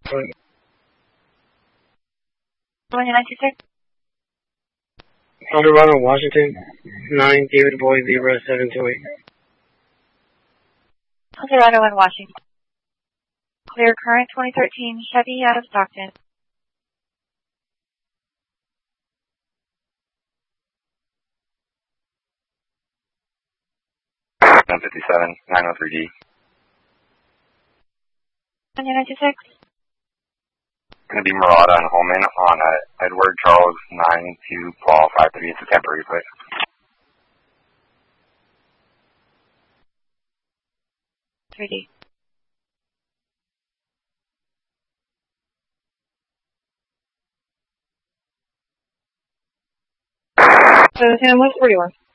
196. Colorado, Washington, 9 David Boy 0728. Colorado and Washington. Clear current 2013 Chevy out of Stockton. $57, 903D. 196. Going to be Murata and Holman on Edward Charles 92 Paul 53. It's a temporary plate. $3D. So Sam, what's 41?